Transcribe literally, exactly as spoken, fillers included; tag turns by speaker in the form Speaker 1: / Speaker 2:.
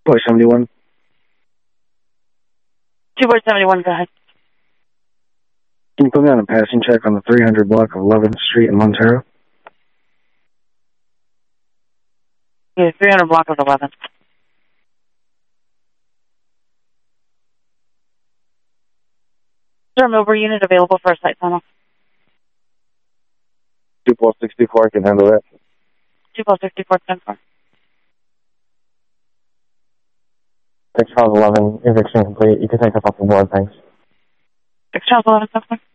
Speaker 1: Boy seventy-one.
Speaker 2: two Boy seventy-one, go ahead.
Speaker 1: Can you put me on a passing check on the three hundred block of eleventh Street in Montero?
Speaker 2: Yeah, three hundred block of eleventh. Is there a mobile unit available for a site tunnel?
Speaker 1: two plus sixty-four, I can handle that.
Speaker 2: two plus sixty-four, ten four.
Speaker 1: six Charles eleven, eviction complete. You can take us off the board, thanks.
Speaker 2: six Charles eleven, ten four.